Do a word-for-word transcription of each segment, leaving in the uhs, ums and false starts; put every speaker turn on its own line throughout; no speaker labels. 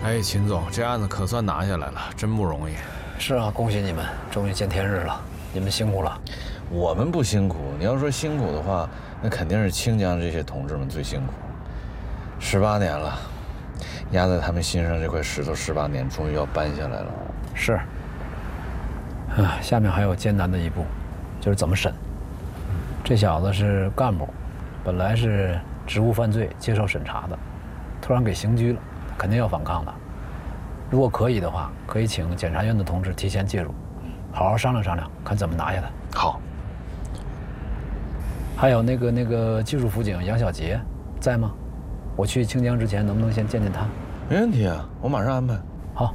哎，秦总，这案子可算拿下来了，真不容易。
是啊，恭喜你们，终于见天日了，你们辛苦了。
我们不辛苦，你要说辛苦的话，那肯定是清江这些同志们最辛苦。十八年了，压在他们心上这块石头，十八年终于要搬下来了。
是。啊，下面还有艰难的一步，就是怎么审。这小子是干部，本来是职务犯罪接受审查的，突然给刑拘了，肯定要反抗的。如果可以的话，可以请检察院的同志提前介入，好好商量商量，看怎么拿下他。
好。
还有那个那个技术辅警杨小杰，在吗？我去清江之前，能不能先见见他？
没问题啊，我马上安排。
好。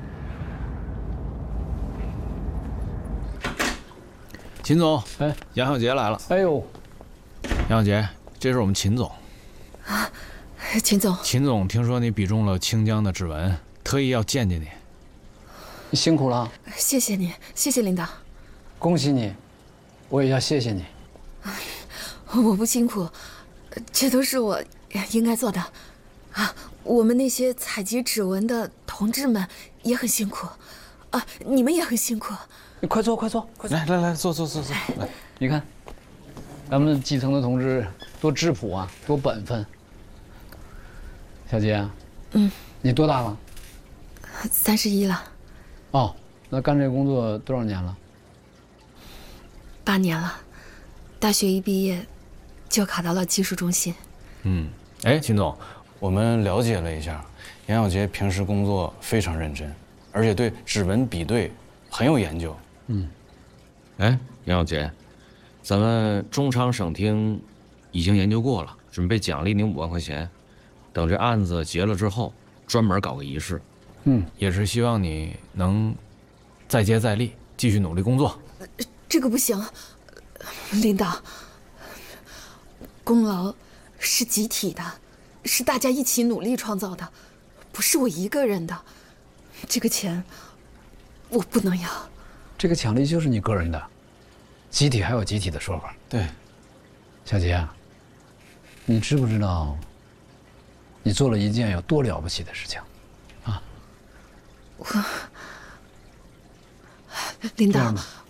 秦总，
哎，
杨小杰来了。
哎呦，
杨小杰，这是我们秦总。
啊，秦总。
秦总，听说你比中了清江的指纹，特意要见见你。
你辛苦了。
谢谢你，谢谢领导。
恭喜你，我也要谢谢你。
我不辛苦，这都是我应该做的。啊，我们那些采集指纹的同志们也很辛苦，啊，你们也很辛苦。
你快坐，快坐，快坐！
来来来，坐坐坐坐。来，
你看，咱们基层的同志多质朴啊，多本分。小杰啊，
嗯，
你多大了？
三十一了。
哦，那干这个工作多少年了？
八年了，大学一毕业就考到了技术中心。
嗯，哎，秦总，
我们了解了一下，杨小杰平时工作非常认真，而且对指纹比对很有研究。
嗯，
哎，杨小杰，咱们中昌省厅已经研究过了，准备奖励您五万块钱。等这案子结了之后，专门搞个仪式。
嗯，
也是希望你能再接再厉，继续努力工作。
这个不行，领导，功劳是集体的，是大家一起努力创造的，不是我一个人的。这个钱我不能要。
这个奖励就是你个人的，集体还有集体的说法。
对，
小杰啊，你知不知道你做了一件有多了不起的事情啊？
我，领导，